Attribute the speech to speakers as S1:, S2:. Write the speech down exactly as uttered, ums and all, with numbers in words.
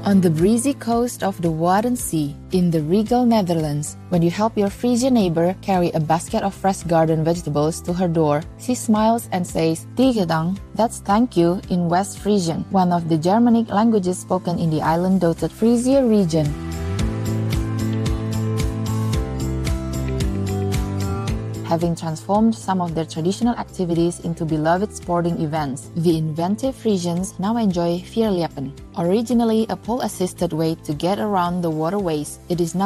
S1: On the breezy coast of the Wadden Sea, in the regal Netherlands, when you help your Frisian neighbor carry a basket of fresh garden vegetables to her door, she smiles and says, "Tigedang," that's thank you in West Frisian, one of the Germanic languages spoken in the island-dotted Frisia region. Having transformed some of their traditional activities into beloved sporting events, the inventive Frisians now enjoy Vierliepen. Originally a pole-assisted way to get around the waterways, it is now